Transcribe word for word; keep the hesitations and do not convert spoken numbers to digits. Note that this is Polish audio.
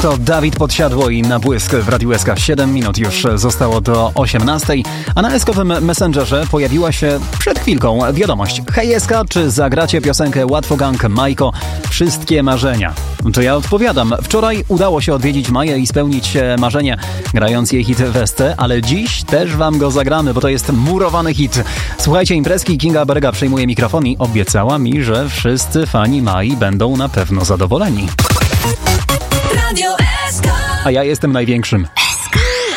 To Dawid Podsiadło i Na błysk w Radiu S K. siedem minut już zostało do osiemnastej, a na eskowym Messengerze pojawiła się przed chwilką wiadomość. Hej S K, czy zagracie piosenkę Łatwo Gang Majko Wszystkie marzenia? To ja odpowiadam. Wczoraj udało się odwiedzić Maję i spełnić marzenie, grając jej hit Westę, ale dziś też wam go zagramy, bo to jest murowany hit. Słuchajcie imprezki, Kinga Berga przejmuje mikrofon i obiecała mi, że wszyscy fani Mai będą na pewno zadowoleni. A ja jestem największym.